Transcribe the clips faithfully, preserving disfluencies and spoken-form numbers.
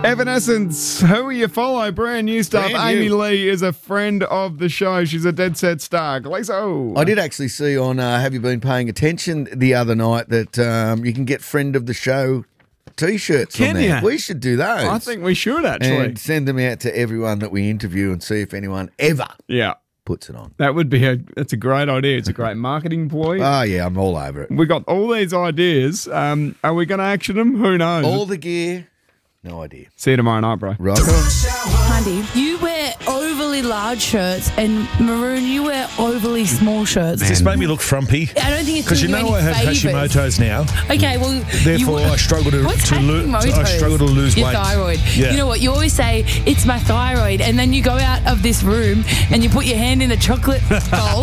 Evanescence, who you follow, brand new stuff. Brand Amy new. Lee is a friend of the show. She's a dead set star. Glezo. I did actually see on uh, Have You Been Paying Attention the other night that um, you can get friend of the show T-shirts Can on there. ya? We should do those. I think we should actually. And send them out to everyone that we interview and see if anyone ever yeah. puts it on. That would be a, that's a great idea. It's a great marketing ploy. Oh, yeah, I'm all over it. We got all these ideas. Um, are we going to action them? Who knows? All the gear, no idea. See you tomorrow night, bro. Right. Hundy, you wear overly large shirts, and Maroon, you wear overly small shirts. Does this make me look frumpy? I don't think it's Because you doing know you I have any favours. Hashimoto's now. Okay, well, Therefore, you, I struggle to What's to, lo- Hashimoto's? I struggle to lose Your weight. thyroid. Yeah. You know what? You always say it's my thyroid, and then you go out of this room and you put your hand in the chocolate bowl.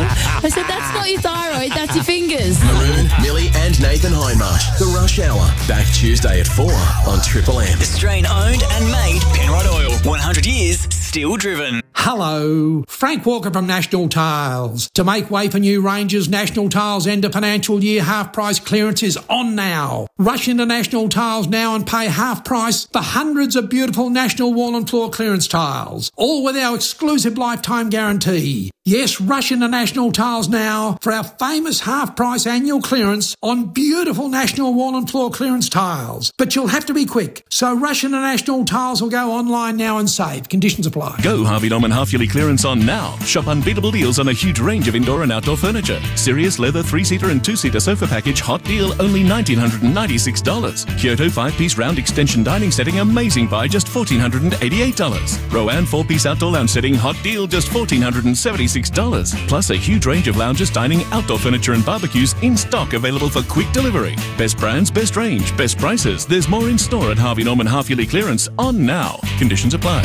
I said that's not your thyroid, that's your fingers. Maroon, Millie and Nathan Hindmarsh. The Rush Hour. Back Tuesday at four on Triple M. Australian owned and made Penrod Oil. one hundred years, still driven. Hello, Frank Walker from National Tiles. To make way for new ranges, National Tiles end of financial year half price clearance is on now. Rush into National Tiles now and pay half price for hundreds of beautiful National wall and floor clearance tiles, all with our exclusive lifetime guarantee. Yes, rush into National Tiles now for our famous half price annual clearance on beautiful National wall and floor clearance tiles. But you'll have to be quick, so rush into National Tiles or go online now and save. Conditions apply. Go Harvey Norman half-yearly clearance on now. Shop unbeatable deals on a huge range of indoor and outdoor furniture. Sirius leather three-seater and two-seater sofa package hot deal only one thousand nine hundred ninety-six dollars. Kyoto five-piece round extension dining setting amazing buy just one thousand four hundred eighty-eight dollars. Rowan four-piece outdoor lounge setting hot deal just one thousand four hundred seventy-six dollars. Plus a huge range of lounges, dining, outdoor furniture and barbecues in stock available for quick delivery. Best brands, best range, best prices. There's more in store at Harvey Norman half-yearly clearance on now. Conditions apply.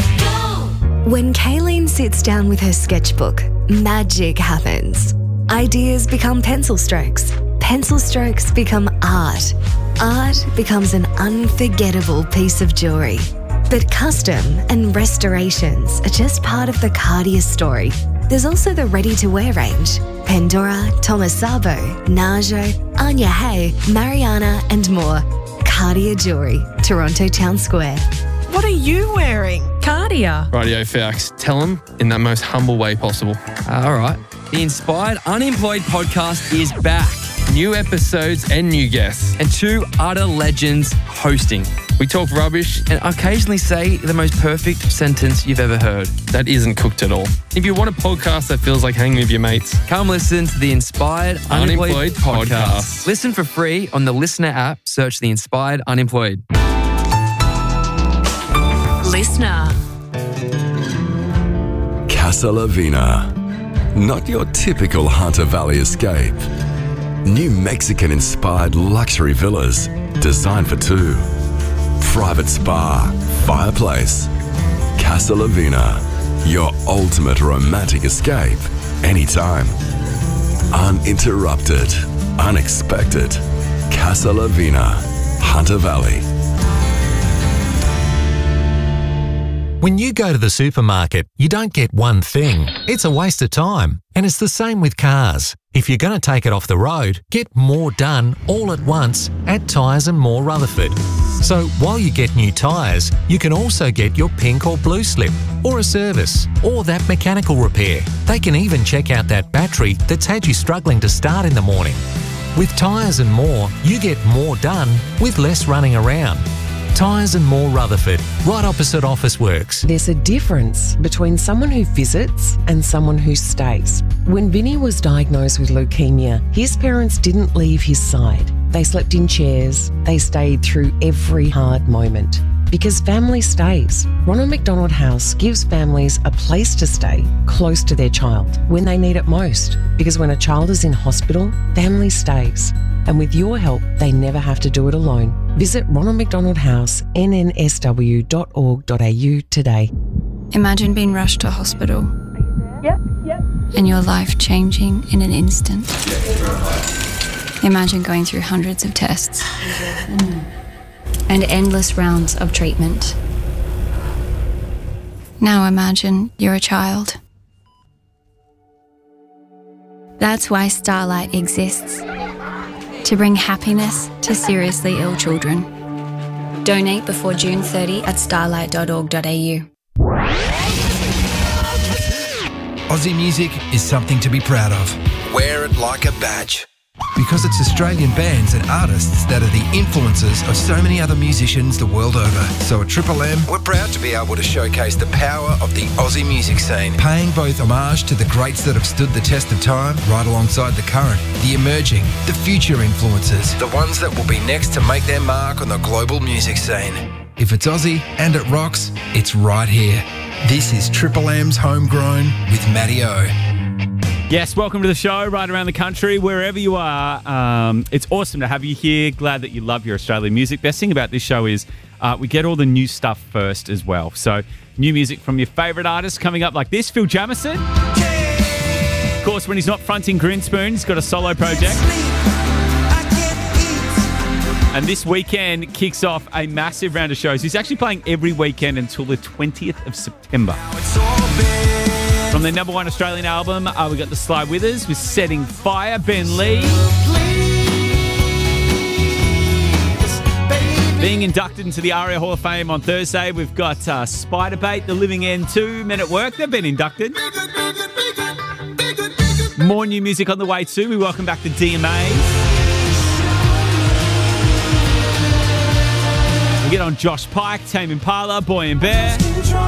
When Kayleen sits down with her sketchbook, magic happens. Ideas become pencil strokes. Pencil strokes become art. Art becomes an unforgettable piece of jewellery. But custom and restorations are just part of the Cartier story. There's also the ready-to-wear range. Pandora, Thomas Sabo, Najo, Anya Hay, Mariana and more. Cartier Jewellery, Toronto Town Square. What are you wearing? Cartier. Radio Fax, tell them in that most humble way possible. Uh, all right. The Inspired Unemployed podcast is back. New episodes and new guests. And two utter legends hosting. We talk rubbish and occasionally say the most perfect sentence you've ever heard. That isn't cooked at all. If you want a podcast that feels like hanging with your mates, come listen to the Inspired Unemployed, Unemployed podcast. podcast. Listen for free on the Listener app. Search the Inspired Unemployed. Listener. Casa Lavina. Not your typical Hunter Valley escape. New Mexican-inspired luxury villas designed for two. Private spa, fireplace. Casa Lavina. Your ultimate romantic escape anytime. Uninterrupted. Unexpected. Casa Lavina. Hunter Valley. When you go to the supermarket, you don't get one thing. It's a waste of time. And it's the same with cars. If you're going to take it off the road, get more done all at once at Tyres and More Rutherford. So while you get new tyres, you can also get your pink or blue slip, or a service, or that mechanical repair. They can even check out that battery that's had you struggling to start in the morning. With Tyres and More, you get more done with less running around. Tyres and More Rutherford, right opposite Officeworks. There's a difference between someone who visits and someone who stays. When Vinny was diagnosed with leukemia, his parents didn't leave his side. They slept in chairs. They stayed through every hard moment. Because family stays. Ronald McDonald House gives families a place to stay close to their child when they need it most. Because when a child is in hospital, family stays. And with your help, they never have to do it alone. Visit Ronald McDonald House, n n s w dot org dot a u today. Imagine being rushed to hospital. Yep, yep. And your life changing in an instant. Imagine going through hundreds of tests. And endless rounds of treatment. Now imagine you're a child. That's why Starlight exists. To bring happiness to seriously ill children. Donate before June thirtieth at starlight dot org dot a u. Aussie music is something to be proud of. Wear it like a badge. Because it's Australian bands and artists that are the influences of so many other musicians the world over. So at Triple M, we're proud to be able to showcase the power of the Aussie music scene, paying both homage to the greats that have stood the test of time, right alongside the current, the emerging, the future influences, the ones that will be next to make their mark on the global music scene. If it's Aussie and it rocks, it's right here. This is Triple M's Homegrown with Matty O. Yes, welcome to the show right around the country, wherever you are. Um, it's awesome to have you here. Glad that you love your Australian music. Best thing about this show is uh, we get all the new stuff first as well. So new music from your favourite artists coming up like this, Phil Jamieson. Of course, when he's not fronting Grinspoon, he's got a solo project. And this weekend kicks off a massive round of shows. He's actually playing every weekend until the twentieth of September. From their number one Australian album, uh, we got The Sly Withers with Setting Fire, Ben Lee. Being inducted into the ARIA Hall of Fame on Thursday, we've got uh, Spiderbait, The Living End two, Men at Work. They've been inducted. More new music on the way too. We welcome back the D M A. We'll get on Josh Pike, Tame Impala, Boy and Bear.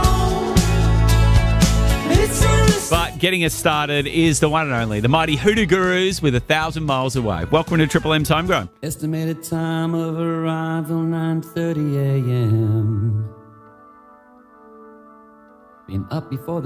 But getting us started is the one and only, the mighty Hoodoo Gurus with A Thousand Miles Away. Welcome to Triple M's Homegrown. Estimated time of arrival, nine thirty a.m. Been up before the